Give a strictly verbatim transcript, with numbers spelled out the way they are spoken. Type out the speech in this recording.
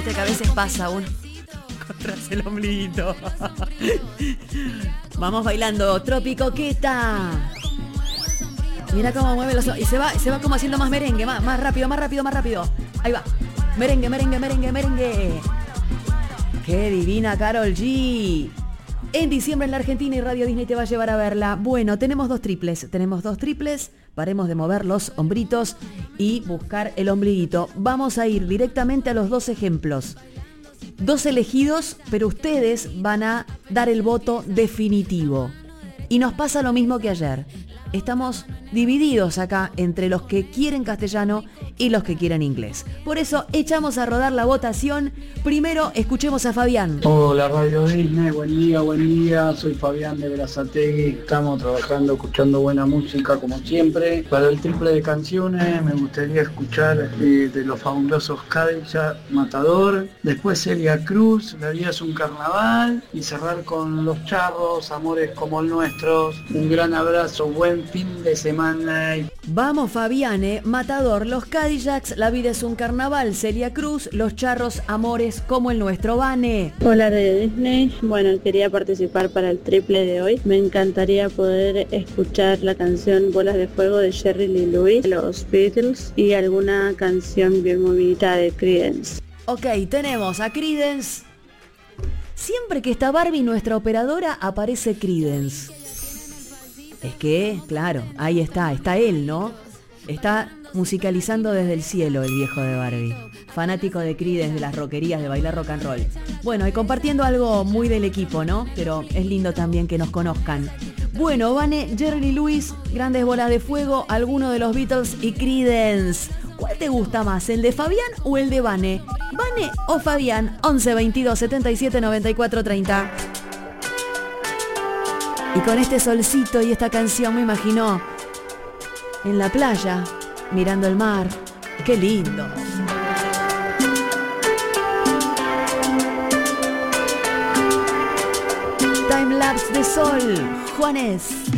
Viste que a veces pasa uno contras el ombliguito. Vamos bailando, Tropicoqueta. Mira cómo mueve los... Y se va, se va como haciendo más merengue, más, más rápido, más rápido, más rápido. Ahí va. Merengue, merengue, merengue, merengue. ¡Qué divina Karol G! En diciembre en la Argentina y Radio Disney te va a llevar a verla. Bueno, tenemos dos triples. Tenemos dos triples. Paremos de mover los hombritos y buscar el ombliguito. Vamos a ir directamente a los dos ejemplos. Dos elegidos, pero ustedes van a dar el voto definitivo. Y nos pasa lo mismo que ayer. Estamos divididos acá entre los que quieren castellano y los que quieren inglés. Por eso echamos a rodar la votación. Primero escuchemos a Fabián. Hola Radio Disney, buen día, buen día. Soy Fabián de Berazategui. Estamos trabajando, escuchando buena música como siempre. Para el triple de canciones me gustaría escuchar eh, de los fabulosos Cadillac, Matador. Después Celia Cruz, La vida es un carnaval. Y cerrar con Los Charros, Amores como el nuestro. Un gran abrazo, buen fin de semana. Vamos Fabián, eh. Matador, Los Cadillacs, La vida es un carnaval, Celia Cruz, Los Charros, Amores como el nuestro. Vane. Hola Radio Disney, bueno, quería participar para el triple de hoy. Me encantaría poder escuchar la canción Bolas de Fuego de Jerry Lee Lewis, los Beatles, y alguna canción bien movidita de Creedence. Ok, tenemos a Creedence. Siempre que está Barbie, nuestra operadora, aparece Creedence. Es que, claro, ahí está, está él, ¿no? Está musicalizando desde el cielo el viejo de Barbie. Fanático de Creedence, de las rockerías, de bailar rock and roll. Bueno, y compartiendo algo muy del equipo, ¿no? Pero es lindo también que nos conozcan. Bueno, Vane, Jerry Lee Lewis, Grandes Bolas de Fuego, alguno de los Beatles y Creedence. ¿Cuál te gusta más, el de Fabián o el de Vane? ¿Vane o Fabián? once, veintidós, setenta y siete, noventa y cuatro, treinta. Y con este solcito y esta canción me imagino en la playa, mirando el mar. ¡Qué lindo! Time lapse de sol, Juanes.